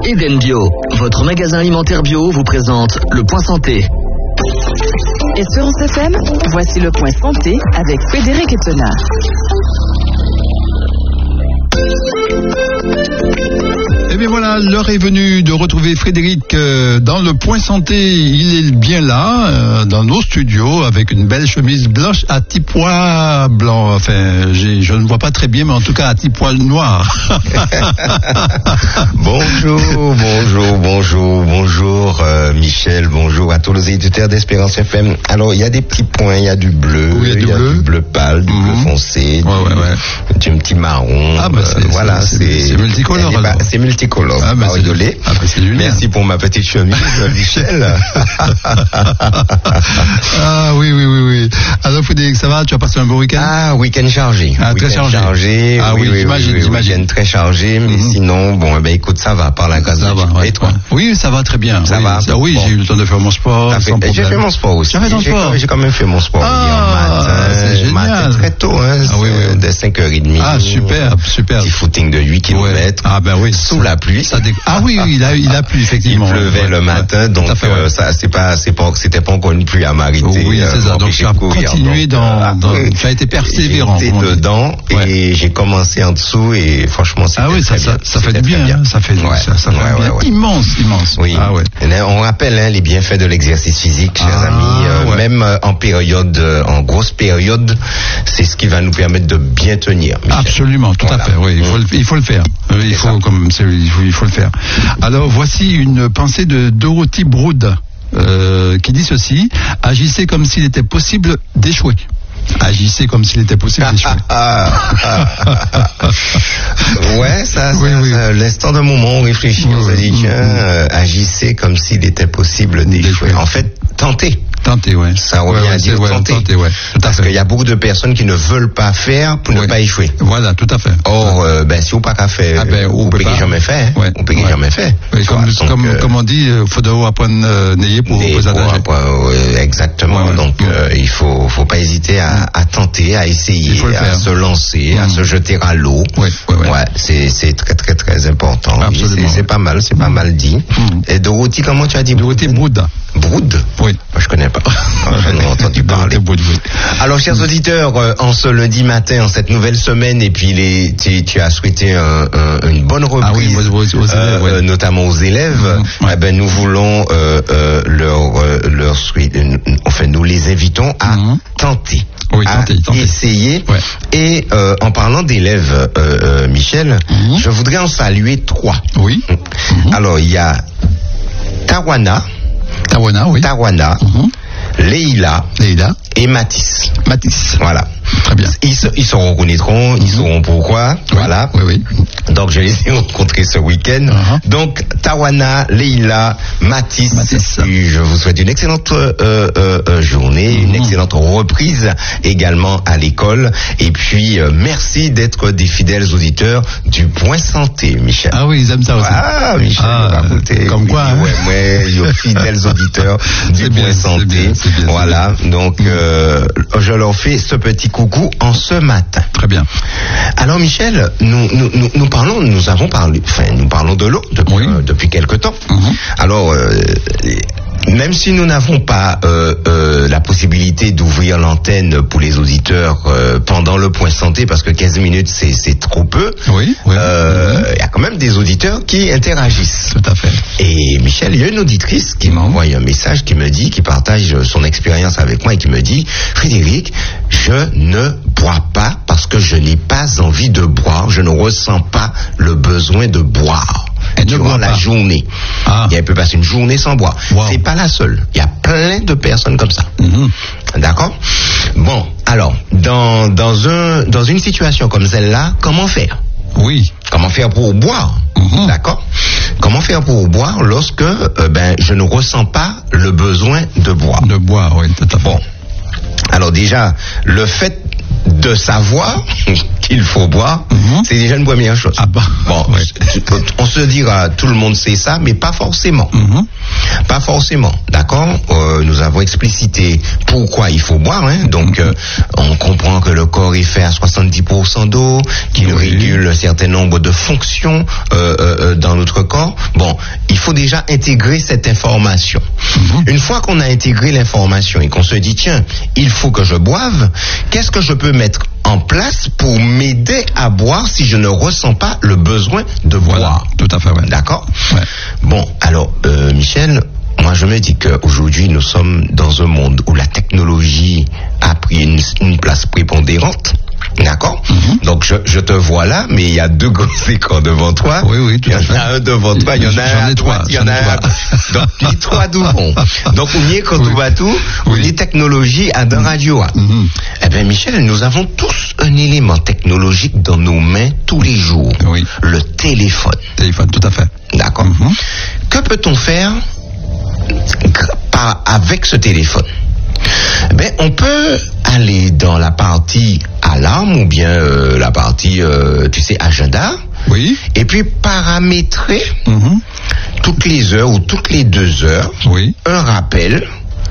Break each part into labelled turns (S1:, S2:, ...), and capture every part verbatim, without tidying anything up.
S1: Eden Bio, votre magasin alimentaire bio vous présente le Point Santé.
S2: Espérance F M, voici le Point Santé avec Frédéric Etena.
S3: Et bien voilà, l'heure est venue de retrouver Frédéric euh, dans le Point Santé. Il est bien là, euh, dans nos studios, avec une belle chemise blanche à petits pois blancs. Enfin, j'ai, je ne vois pas très bien, mais en tout cas à petits pois noirs.
S4: Bonjour, bonjour, bonjour, bonjour euh, Michel, bonjour à tous les éditeurs d'Espérance F M. Alors, il y a des petits points, il y a du bleu,
S3: oui, il y a du,
S4: y a
S3: bleu.
S4: du bleu pâle, du mmh. bleu foncé,
S3: ouais,
S4: du,
S3: ouais, ouais.
S4: du petit marron.
S3: Ah, bah, c'est,
S4: euh, voilà,
S3: c'est,
S4: c'est,
S3: c'est multicolore.
S4: C'est, bah, c'est multicolore.
S3: Ah, bah, c'est
S4: rigolé.
S3: Ah, bah, c'est
S4: Merci pour ma petite chemise, Michel.
S3: Ah oui, oui, oui, oui. Alors Frédéric, ça va? Tu as passé un beau week-end?
S4: Ah, week-end chargé.
S3: Ah,
S4: week-end
S3: très chargé.
S4: chargé.
S3: Ah oui,
S4: oui, oui
S3: j'imagine,
S4: oui, oui,
S3: j'imagine.
S4: Week-end très chargé, mais mm-hmm. sinon, bon, ben écoute, ça va par la grâce de Dieu.
S3: Ouais,
S4: Et toi?
S3: Oui, ça va très bien.
S4: Ça
S3: oui,
S4: va.
S3: Ça, oui, bon. J'ai eu le temps de faire mon sport.
S4: Fait,
S3: sans
S4: j'ai fait mon sport aussi.
S3: Tu as fait ton
S4: j'ai,
S3: sport?
S4: J'ai quand même fait mon sport
S3: ah,
S4: hier matin.
S3: C'est génial.
S4: Matin très tôt, hein.
S3: Ah, oui, oui.
S4: De cinq heures trente.
S3: Ah, super, super.
S4: Petit footing de huit kilomètres.
S3: Ouais. Ah, ben oui.
S4: Sous la pluie.
S3: Ça dé... Ah oui, il a, il a plu, effectivement.
S4: Il pleuvait ouais, le matin,
S3: ouais,
S4: donc
S3: fait,
S4: euh,
S3: ouais.
S4: ça, c'est pas, c'est pas, c'était pas encore une pluie à m'arrêter.
S3: Oui, c'est ça.
S4: Euh,
S3: donc, tu as continué dans, euh, dans, tu as été persévérant.
S4: J'étais dedans
S3: ouais.
S4: et j'ai commencé en dessous et franchement, c'était
S3: ah oui,
S4: très
S3: ça,
S4: bien.
S3: Ça, ça fait du bien, bien. Ça fait,
S4: ouais.
S3: ça, ça fait
S4: ouais,
S3: un bien
S4: ouais, ouais.
S3: immense, immense.
S4: Oui.
S3: Ah ouais.
S4: On rappelle hein, les bienfaits de l'exercice physique, chers
S3: ah,
S4: amis. Euh,
S3: ouais.
S4: Même euh, en période, euh, en grosse période, c'est ce qui va nous permettre de bien tenir. Michel.
S3: Absolument, tout voilà. à fait. Oui, il faut, mmh. le, il faut le faire. Euh, il faut, comme, c'est, il faut, il faut le faire. Alors voici une pensée de Dorothy Brood. Euh, qui dit ceci: agissez comme s'il était possible d'échouer. Agissez comme s'il était possible d'échouer.
S4: Ouais, ça, ça,
S3: oui, oui.
S4: ça l'instant d'un moment, on réfléchit, on se dit, tiens, euh, agissez comme s'il était possible d'échouer. En fait, tentez.
S3: Tenter, ouais.
S4: Ça revient
S3: ouais, ouais,
S4: à dire
S3: ouais,
S4: tenter.
S3: tenter ouais.
S4: Parce qu'il y a beaucoup de personnes qui ne veulent pas faire pour ouais. ne pas échouer.
S3: Voilà, tout à fait.
S4: Or, euh, ben, si on pas qu'à faire,
S3: ah ben,
S4: on peut jamais faire.
S3: Ouais.
S4: On peut
S3: ouais.
S4: jamais faire.
S3: Oui, comme, donc, comme, euh, comme on dit, il faut d'abord apprendre euh, n'ayez pour vous adager.
S4: Euh, exactement. Ouais, ouais. Donc, ouais. Euh, il faut, faut pas hésiter à, à tenter, à essayer, à se lancer, mmh. à se jeter à l'eau.
S3: Ouais, ouais, ouais.
S4: ouais c'est, c'est très, très, très important.
S3: Absolument.
S4: C'est, c'est pas mal, c'est mmh. pas mal dit. Mmh. Et Dorothy, comment tu as dit?
S3: Dorothy Brood.
S4: Brood?
S3: Oui.
S4: Moi, je connais pas. J'en ai entendu parler. Alors, chers auditeurs, euh, en ce lundi matin, en cette nouvelle semaine, et puis les, tu, tu as souhaité un, un, une bonne reprise,
S3: ah oui, aux, aux, aux
S4: euh,
S3: élèves, ouais.
S4: euh, notamment aux élèves. Mmh, ouais. Eh ben, nous voulons euh, euh, leur, euh, leur euh, enfin, nous les invitons à mmh. tenter.
S3: Oui,
S4: à
S3: tenter, tenter.
S4: essayer.
S3: Ouais.
S4: Et euh, en parlant d'élèves, euh, euh, Michel, mmh. je voudrais en saluer trois.
S3: Oui.
S4: Mmh. Alors, il y a Tawana.
S3: Tawana, oui.
S4: Tawana. Mmh. Leïla,
S3: Leïla
S4: et Mathis.
S3: Mathis.
S4: Voilà.
S3: Très bien.
S4: Ils se, ils se reconnaîtront, mm-hmm. ils sauront pourquoi.
S3: Oui,
S4: voilà.
S3: Oui, oui.
S4: Donc, je les ai rencontrés ce week-end. Uh-huh. Donc, Tawana, Leïla, Mathis.
S3: Mathis.
S4: Je vous souhaite une excellente euh, euh, journée, mm-hmm. une excellente reprise également à l'école. Et puis, euh, merci d'être des fidèles auditeurs du Point Santé, Michel.
S3: Ah oui, ils aiment ça aussi.
S4: Ah, Michel,
S3: ah,
S4: écoutez,
S3: comme quoi. Hein.
S4: Ouais, ouais, les fidèles auditeurs du
S3: c'est
S4: Point
S3: bien,
S4: Santé.
S3: C'est bien, c'est bien,
S4: voilà.
S3: C'est bien.
S4: Donc, euh, je leur fais ce petit coucou en ce matin.
S3: Très bien.
S4: Alors, Michel, nous, nous, nous, nous parlons, nous avons parlé, enfin, nous parlons de l'eau depuis, oui. euh, depuis quelque temps. Mm-hmm. Alors, euh, même si nous n'avons pas euh, euh, la possibilité d'ouvrir l'antenne pour les auditeurs euh, pendant le Point Santé, parce que quinze minutes, c'est, c'est trop peu,
S3: oui, oui,
S4: euh,
S3: oui.
S4: y a quand même des auditeurs qui interagissent.
S3: Tout à fait.
S4: Et Michel, il y a une auditrice qui m'envoie un message qui me dit, qui partage son expérience avec moi et qui me dit, Frédéric, je ne bois pas parce que je n'ai pas envie de boire, je ne ressens pas le besoin de boire.
S3: Elle
S4: durant la
S3: pas.
S4: journée.
S3: Ah.
S4: Et elle peut passer une journée sans boire.
S3: Wow.
S4: C'est pas la seule. Il y a plein de personnes comme ça.
S3: Mm-hmm.
S4: D'accord ? Bon, alors, dans, dans, un, dans une situation comme celle-là, comment faire ?
S3: Oui.
S4: Comment faire pour boire ? Mm-hmm. D'accord ? Comment faire pour boire lorsque euh, ben, je ne ressens pas le besoin de boire ?
S3: De boire, oui, tout à fait.
S4: Bon. Alors déjà, le fait de savoir qu'il faut boire, mm-hmm. c'est déjà une première chose.
S3: Ah bah,
S4: bon, ouais. On se dira, tout le monde sait ça, mais pas forcément. Mm-hmm. Pas forcément, d'accord ? euh, Nous avons explicité pourquoi il faut boire. Hein, donc, mm-hmm. euh, on comprend que le corps est fait à soixante-dix pour cent d'eau, qu'il oui. régule un certain nombre de fonctions euh, euh, dans notre corps. Bon, il faut déjà intégrer cette information. Mmh. Une fois qu'on a intégré l'information et qu'on se dit, tiens, il faut que je boive, qu'est-ce que je peux mettre en place pour m'aider à boire si je ne ressens pas le besoin de boire?
S3: Voilà, tout à fait, ouais.
S4: D'accord?
S3: Ouais.
S4: Bon, alors, euh, Michel, moi je me dis qu'aujourd'hui nous sommes dans un monde où la technologie a pris une, une place prépondérante. D'accord? Mm-hmm. Donc je, je te vois là, mais il y a deux gros écrans devant toi.
S3: Oui, oui, tout à fait.
S4: Il y en a un devant toi, il y en a un à droite, il y en a un à gauche. Donc les trois doublons. Donc on y est quand on va tout, oui. Les technologies à dans radio. Mm-hmm. Eh bien Michel, nous avons tous un élément technologique dans nos mains tous les jours.
S3: Oui.
S4: Le téléphone.
S3: Téléphone, tout à fait.
S4: D'accord? Mm-hmm. Que peut-on faire par, avec ce téléphone? Ben, on peut aller dans la partie alarme ou bien euh, la partie, euh, tu sais, agenda.
S3: Oui.
S4: Et puis paramétrer
S3: mm-hmm.
S4: toutes les heures ou toutes les deux heures
S3: oui.
S4: un rappel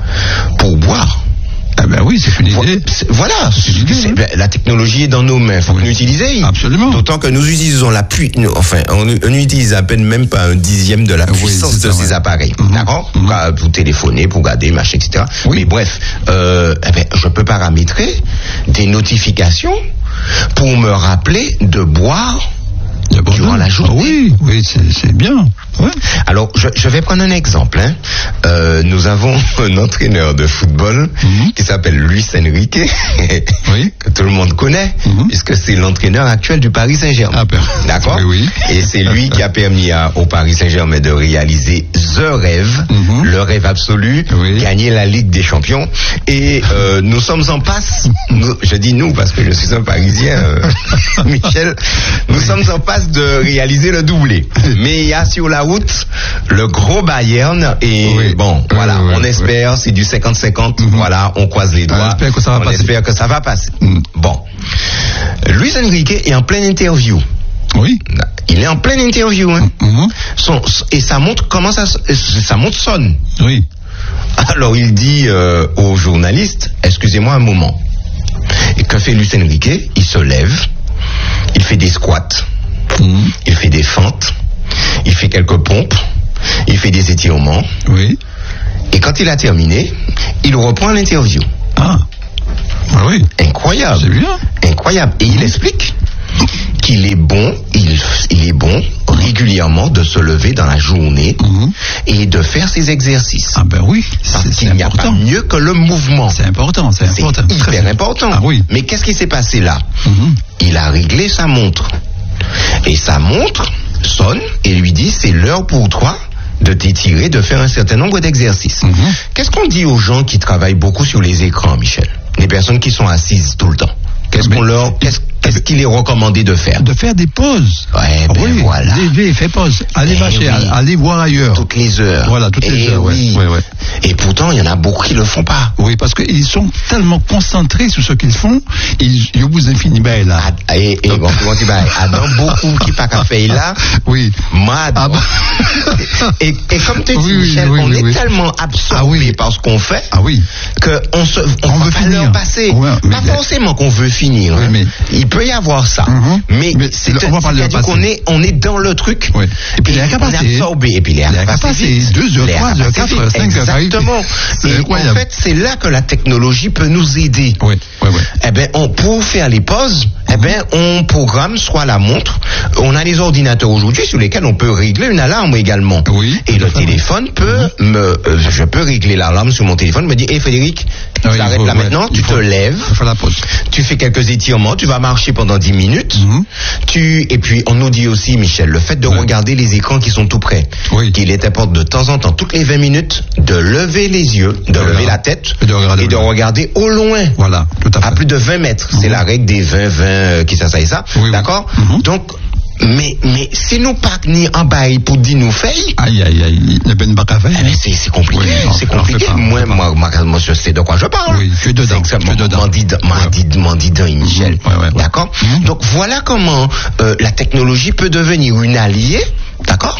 S4: pour boire.
S3: Ah ben oui, c'est une idée.
S4: Voilà,
S3: c'est une idée,
S4: c'est,
S3: hein.
S4: La technologie est dans nos mains, il faut
S3: oui.
S4: nous l'utiliser.
S3: Absolument.
S4: D'autant que nous utilisons la puissance, enfin, on, on utilise à peine même pas un dixième de la puissance oui, de ça, ces ouais. appareils, mm-hmm. d'accord, mm-hmm. pour, pour téléphoner, pour garder, machin, et cetera. Oui. Mais bref, euh, eh ben, je peux paramétrer des notifications pour me rappeler de boire durant la journée.
S3: Ah oui, oui, c'est, c'est bien. Ouais.
S4: Alors, je, je vais prendre un exemple. Hein. Euh, nous avons un entraîneur de football mm-hmm. qui s'appelle Luis Enrique, oui. que tout le monde connaît, mm-hmm. puisque c'est l'entraîneur actuel du Paris Saint-Germain.
S3: Ah, ben.
S4: D'accord.
S3: Oui, oui.
S4: Et c'est lui qui a permis à, au Paris Saint-Germain de réaliser the rêve, mm-hmm. le rêve absolu, oui. gagner la Ligue des Champions. Et euh, nous sommes en passe, nous, je dis nous parce que je suis un Parisien, euh, Michel, nous oui. sommes en passe de réaliser le doublé. Mais il y a sur la route le gros Bayern et oui. bon, oui, voilà, oui, on oui, espère, oui. c'est du cinquante cinquante, mm-hmm. voilà, on croise les doigts, on espère que ça va on passer. Espère que ça va passer. Mm. Bon, Luis Enrique est en pleine interview.
S3: Oui.
S4: Il est en pleine interview, hein.
S3: Mm-hmm.
S4: Son, et sa montre commence à, sa montre sonne.
S3: Oui.
S4: Alors il dit euh, au journaliste, excusez-moi un moment. Et que fait Luis Enrique? Il se lève, il fait des squats, mm. il fait des fentes, il fait quelques pompes, il fait des étirements.
S3: Oui.
S4: Et quand il a terminé, il reprend l'interview.
S3: Ah. Ah oui.
S4: Incroyable.
S3: C'est bien.
S4: Incroyable. Et il explique qu'il est bon, il, il est bon régulièrement de se lever dans la journée mmh. et de faire ses exercices.
S3: Ah ben oui.
S4: Parce
S3: c'est,
S4: qu'il
S3: c'est
S4: n'y a pas mieux que le mouvement.
S3: C'est important, c'est important.
S4: C'est hyper Très important.
S3: Ah oui.
S4: Mais qu'est-ce qui s'est passé là? mmh. Il a réglé sa montre. Et sa montre sonne et lui dit c'est l'heure pour toi de t'étirer, de faire un certain nombre d'exercices. Mmh. Qu'est-ce qu'on dit aux gens qui travaillent beaucoup sur les écrans, Michel? Les personnes qui sont assises tout le temps. Qu'est-ce qu'on leur, qu'est-ce, qu'est-ce qu'il est recommandé de faire?
S3: De faire des pauses.
S4: Ouais, ben oui, voilà.
S3: Lever, fais pause. Allez marcher, oui. allez voir ailleurs.
S4: Toutes les heures.
S3: Voilà, toutes les
S4: et
S3: heures,
S4: oui.
S3: ouais. Ouais, ouais.
S4: Et pourtant, il y en a beaucoup qui le font pas.
S3: Oui, parce qu'ils sont tellement concentrés sur ce qu'ils font, ils, ils vous infiniment ben là.
S4: Ah, et, et, bon, comment tu vas, Adam, beaucoup qui pas qu'à faire là.
S3: Oui.
S4: Moi,
S3: ah bah.
S4: et, et comme tu dis,
S3: oui,
S4: Michel,
S3: oui,
S4: on
S3: oui,
S4: est
S3: oui.
S4: tellement absorbé
S3: ah, oui.
S4: par ce qu'on fait.
S3: Ah oui.
S4: Que on se, on,
S3: on
S4: veut
S3: pas
S4: finir. Leur passer.
S3: Ouais,
S4: pas mais, forcément qu'on veut finir.
S3: Oui,
S4: hein.
S3: mais,
S4: il peut y avoir ça.
S3: Mm-hmm.
S4: Mais,
S3: mais
S4: c'est,
S3: on va parler
S4: c'est-à-dire qu'on est, on est dans le truc.
S3: Oui. Et puis,
S4: et
S3: il est
S4: on est absorbé. Et puis, il est
S3: passé deux heures, trois heures, quatre heures, cinq heures.
S4: Exactement.
S3: C'est
S4: et
S3: incroyable.
S4: En fait, c'est là que la technologie peut nous aider.
S3: Oui, oui, oui.
S4: Eh ben, on, pour faire les pauses, eh ben, on programme soit la montre. On a les ordinateurs aujourd'hui sur lesquels on peut régler une alarme également.
S3: Oui.
S4: Et le téléphone peut mm-hmm. me, euh, je peux régler l'alarme sur mon téléphone, me dire, hé, hey, Frédéric,
S3: ah oui,
S4: t'arrêtes
S3: faut,
S4: là
S3: ouais,
S4: maintenant, tu
S3: faut,
S4: te lèves.
S3: Faut faire la pause.
S4: Tu fais quelques étirements, tu vas marcher pendant dix minutes. Mm-hmm. Tu, et puis, on nous dit aussi, Michel, le fait de ouais. regarder les écrans qui sont tout près.
S3: Oui.
S4: Qu'il est important de temps en temps, toutes les vingt minutes, de lever les yeux, de, de lever regarder. la tête
S3: et de regarder,
S4: et de regarder au loin.
S3: Voilà, tout à fait.
S4: À plus de vingt mètres. Mm-hmm. C'est la règle des vingt vingt euh, qui ça, ça et ça.
S3: Oui,
S4: d'accord?
S3: Oui. Mm-hmm.
S4: Donc, mais, mais, si nous pas ni en bail pour dire nous faire.
S3: Aïe, aïe, aïe, le ben bac à faire.
S4: Eh c'est, c'est compliqué, oui, non, c'est compliqué. Pas, moi, moi, moi, moi, je sais de quoi je parle.
S3: Oui, tu es dedans.
S4: C'est
S3: tu es dedans.
S4: M'en dit, m'en dit, m'en dit dans Michel.
S3: Ouais, ouais, ouais.
S4: D'accord? Mm-hmm. Donc, voilà comment, euh, la technologie peut devenir une alliée. D'accord?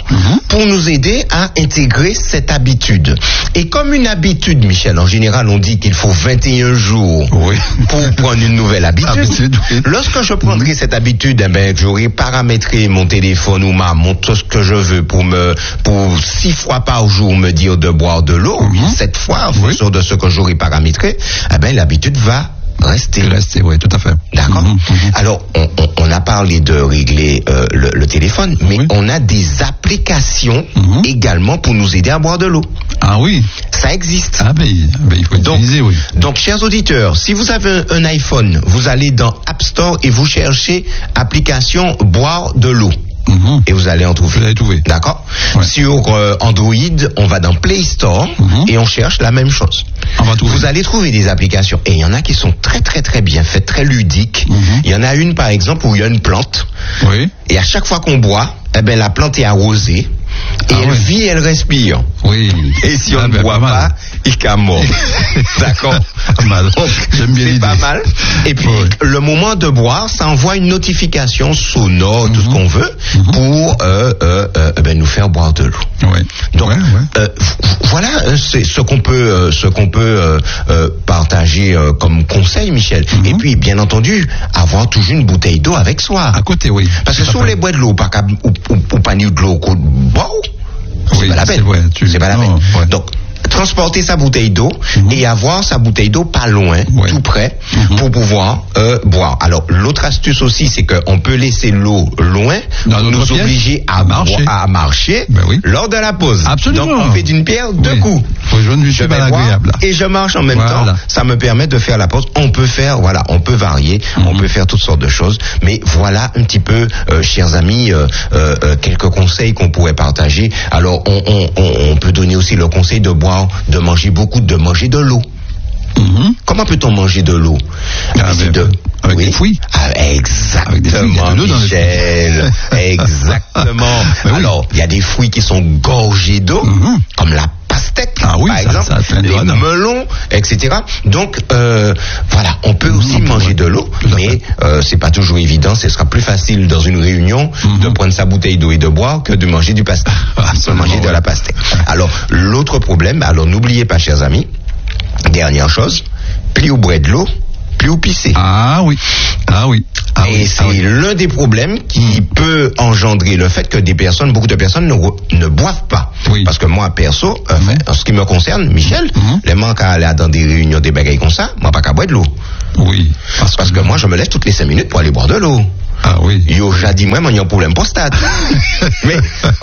S3: mm-hmm.
S4: pour nous aider à intégrer cette habitude. Et comme une habitude, Michel, en général, on dit qu'il faut vingt et un jours
S3: oui.
S4: pour prendre une nouvelle habitude.
S3: habitude oui.
S4: Lorsque je prendrai mm-hmm. cette habitude, eh ben, j'aurai paramétré mon téléphone ou ma montre, ce que je veux pour me, pour six fois par jour me dire de boire de l'eau. Mm-hmm. Cette fois, en
S3: oui.
S4: fonction de ce que j'aurai paramétré, eh ben, l'habitude va rester.
S3: Rester, oui, tout à fait.
S4: D'accord.
S3: Mm-hmm, mm-hmm.
S4: Alors, on, on, on a parlé de régler euh, le, le téléphone, mais oui. on a des applications mm-hmm. également pour nous aider à boire de l'eau.
S3: Ah oui.
S4: Ça existe.
S3: Ah ben, ben il faut
S4: donc,
S3: utiliser, oui.
S4: Donc, chers auditeurs, si vous avez un, un iPhone, vous allez dans App Store et vous cherchez application boire de l'eau.
S3: Mmh.
S4: Et vous allez en trouver.
S3: Vous allez trouver.
S4: D'accord.
S3: Ouais.
S4: Sur euh, Android, on va dans Play Store mmh. et on cherche la même chose.
S3: On va trouver.
S4: Vous allez trouver des applications. Et il y en a qui sont très très très bien faites, très ludiques. Mmh. Il y en a une par exemple où il y a une plante.
S3: Oui.
S4: Et à chaque fois qu'on boit, eh ben, la plante est arrosée. Et
S3: ah
S4: elle
S3: ouais.
S4: vit, elle respire.
S3: Oui.
S4: Et si on
S3: ah
S4: ne
S3: ben,
S4: boit pas, pas il est mort. D'accord.
S3: Mal. J'aime bien
S4: c'est
S3: l'idée.
S4: pas mal. Et puis, oui. le moment de boire, ça envoie une notification sonore, mm-hmm. tout ce qu'on veut, mm-hmm. pour euh, euh, euh, ben, nous faire boire de l'eau.
S3: Ouais.
S4: Donc,
S3: ouais, ouais.
S4: Euh, voilà c'est ce qu'on peut, euh, ce qu'on peut euh, euh, partager euh, comme conseil, Michel. Mm-hmm. Et puis, bien entendu, avoir toujours une bouteille d'eau avec soi.
S3: À côté, oui.
S4: Parce que si on les boit de l'eau, pas ou, ou, ou pas de l'eau, bon, c'est
S3: oui,
S4: pas la peine.
S3: C'est, vrai, tu...
S4: c'est pas la peine.
S3: Non, ouais.
S4: Donc, transporter sa bouteille d'eau mmh. et avoir sa bouteille d'eau pas loin, ouais. tout près, mmh. pour pouvoir euh, boire. Alors, l'autre astuce aussi, c'est qu'on peut laisser l'eau loin,
S3: dans
S4: nous pièce, obliger à marcher, à marcher
S3: ben oui.
S4: lors de la pause.
S3: Absolument.
S4: Donc, on fait d'une pierre deux oui. coups.
S3: Faut je ne suis
S4: pas agréable. Et je marche en même voilà. temps. Ça me permet de faire la pause. On peut faire, voilà, on peut varier, mmh. on peut faire toutes sortes de choses. Mais voilà un petit peu, euh, chers amis, euh, euh, quelques conseils qu'on pourrait partager. Alors, on, on, on, on peut donner aussi le conseil de boire, de manger beaucoup, de manger de l'eau. Mm-hmm. Comment peut-on manger de l'eau?
S3: Ah, ben, de... Avec oui. des fruits.
S4: Ah, exactement, avec des fruits, de Michel. Exactement. Ben oui. Alors, il y a des fruits qui sont gorgés d'eau, mm-hmm. comme la pastèque,
S3: ah, oui,
S4: par
S3: ça,
S4: exemple,
S3: ça
S4: les melons, et cetera. Donc, euh, voilà, on peut aussi mmh, manger de l'eau, mais euh, c'est pas toujours évident. Ce sera plus facile dans une réunion mmh. de prendre sa bouteille d'eau et de boire que de manger du pastèque, ah, de manger de la pastèque. Alors, l'autre problème, alors n'oubliez pas, chers amis, dernière chose, plus vous boivez de l'eau, plus vous pissez.
S3: Ah oui, ah oui. Ah
S4: et
S3: oui,
S4: c'est
S3: ah oui.
S4: l'un des problèmes qui mmh. peut engendrer le fait que des personnes, beaucoup de personnes ne, ne boivent pas.
S3: Oui.
S4: Parce que moi, perso, euh, mmh. en ce qui me concerne, Michel, mmh. les manques à aller dans des réunions, des bagailles comme ça, moi, pas qu'à boire de l'eau.
S3: Oui.
S4: Parce, parce que, que moi, je me lève toutes les cinq minutes pour aller boire de l'eau.
S3: Ah oui.
S4: Yo, j'ai dit, moi, il y a un problème prostate. Mais,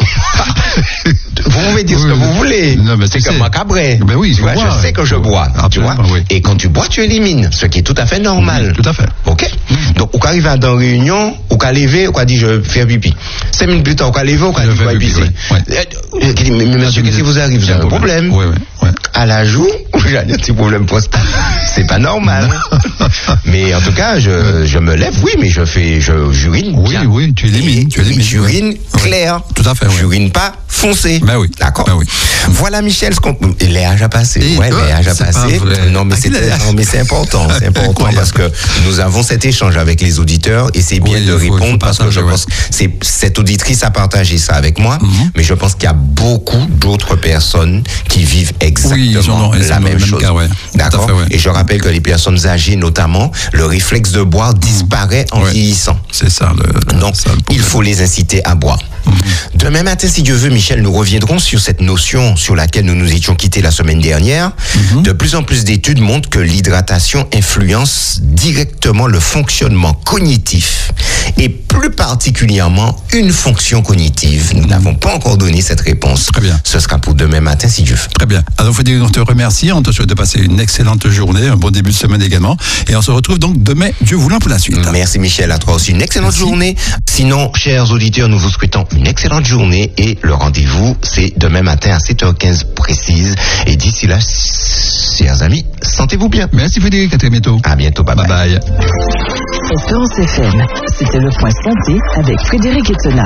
S4: vous pouvez dire oui, ce que vous voulez.
S3: Non, mais
S4: c'est comme
S3: sais.
S4: un cabret.
S3: Ben oui,
S4: tu vois,
S3: boire.
S4: Je sais que je bois. Tu vois.
S3: Oui.
S4: Et quand tu bois, tu élimines. Ce qui est tout à fait normal.
S3: Oui, tout à fait.
S4: OK?
S3: Oui.
S4: Donc, au cas arrive dans une réunion, au cas lever, au cas dit, je fais pipi. Cinq minutes plus tard, au cas lever, au cas dit, je vais pisser. Mais monsieur, qu'est-ce qui vous arrive? Vous avez un problème?
S3: Oui, oui.
S4: À la joue, j'ai un petit problème prostate. C'est pas normal. Mais en tout cas, je, je me lève, oui, mais je fais, je, j'urine.
S3: Oui,
S4: bien.
S3: oui, tu élimines. Tu élimines.
S4: J'urine
S3: oui.
S4: clair.
S3: Tout à fait. Oui.
S4: J'urine pas foncé.
S3: Ben oui.
S4: D'accord.
S3: Ben oui.
S4: Voilà, Michel, ce qu'on. Les âges à passer.
S3: Et
S4: ouais,
S3: euh,
S4: les âges à passer. Non, mais c'est, non, mais c'est important. C'est important parce que nous avons cet échange avec les auditeurs et c'est bien oui, de faut, répondre parce que je ouais. pense que c'est, cette auditrice a partagé ça avec moi, mm-hmm. mais je pense qu'il y a beaucoup d'autres personnes qui vivent exactement
S3: oui,
S4: la même, même chose.
S3: Cas, ouais.
S4: D'accord.
S3: Fait, ouais.
S4: Et je rappelle que les personnes âgées, notamment, le réflexe de boire disparaît en
S3: ouais.
S4: vieillissant.
S3: C'est ça. Le,
S4: Donc, ça, le il faut les inciter à boire. Mm-hmm. Demain matin, si Dieu veut, Michel, nous reviendrons sur cette notion sur laquelle nous nous étions quittés la semaine dernière. Mm-hmm. De plus en plus d'études montrent que l'hydratation influence directement le fonctionnement cognitif et plus particulièrement une fonction cognitive. Nous mm-hmm. n'avons pas encore donné cette réponse.
S3: Très bien.
S4: Ce sera pour demain matin, si Dieu veut.
S3: Très bien. Alors, Frédéric, on te remercie. On te souhaite de passer une excellente journée, un bon début de semaine également. Et on se retrouve donc demain, Dieu voulant, pour la suite.
S4: Merci, Michel. À toi aussi, une excellente Merci. journée. Sinon, chers auditeurs, nous vous souhaitons une excellente journée et le rendez-vous, c'est demain matin à sept heures quinze précise. Et d'ici là, chers amis, sentez-vous bien.
S3: Merci Frédéric, à très bientôt.
S4: À bientôt, bye bye.
S3: Bye bye.
S2: Espérance F M, c'était le point santé avec Frédéric Etena.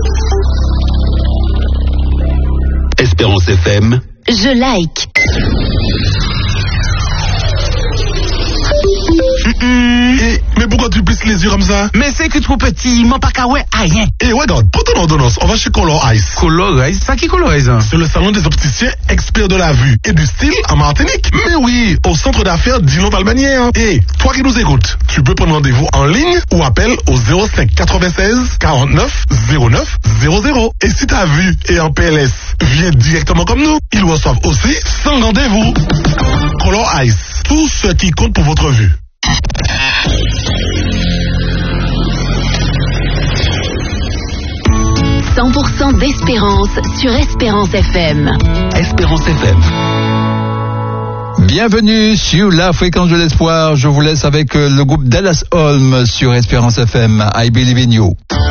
S1: Espérance F M.
S2: Je like.
S3: Et,
S5: Mais pourquoi tu plisses les yeux comme ça?
S6: Mais c'est que trop petit, mon pas qu'à ouais, rien.
S5: Eh, regarde, pour ton ordonnance, on va chez Color Ice.
S6: Color Ice? Ça qui Color Ice?
S5: C'est le salon des opticiens experts de la vue et du style en Martinique. Mais oui, au centre d'affaires Dino Valmanière. Et toi qui nous écoutes, tu peux prendre rendez-vous en ligne ou appelle au zéro cinq quatre-vingt-seize quarante-neuf zéro neuf zéro zéro. Et si ta vue est en P L S, viens directement comme nous. Ils reçoivent aussi sans rendez-vous. Color Ice, tout ce qui compte pour votre vue.
S7: cent pour cent d'Espérance sur Espérance F M.
S1: Espérance F M.
S3: Bienvenue sur la fréquence de l'espoir. Je vous laisse avec le groupe Dallas Holm sur Espérance F M. I Believe in You.